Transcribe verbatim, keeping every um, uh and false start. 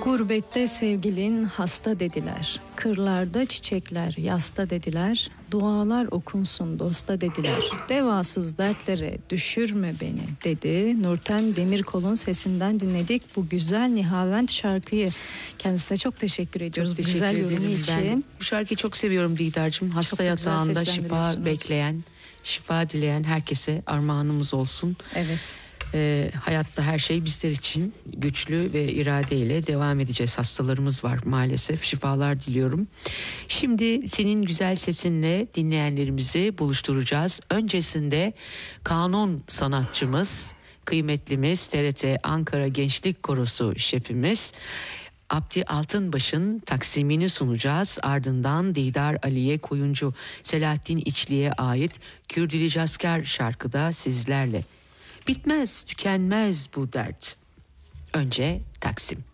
Gurbette sevgilin hasta dediler, kırlarda çiçekler yasta dediler, dualar okunsun dosta dediler, devasız dertlere düşürme beni dedi. Nurten Demirkol'un sesinden dinledik bu güzel Nihavent şarkıyı. Kendisine çok teşekkür ediyoruz çok bu güzel yorumu için. Ben bu şarkıyı çok seviyorum Didar'cığım. Hasta yatağında şifa bekleyen, şifa dileyen herkese armağanımız olsun. Evet. E, hayatta her şey bizler için güçlü ve iradeyle devam edeceğiz. Hastalarımız var maalesef. Şifalar diliyorum. Şimdi senin güzel sesinle dinleyenlerimizi buluşturacağız. Öncesinde kanun sanatçımız, kıymetlimiz T R T Ankara Gençlik Korosu şefimiz Abdi Altınbaş'ın taksimini sunacağız. Ardından Didar Aliye Koyuncu, Selahattin İçli'ye ait Kürdili Casker şarkıda sizlerle. Bitmez, tükenmez bu dert. Önce Taksim.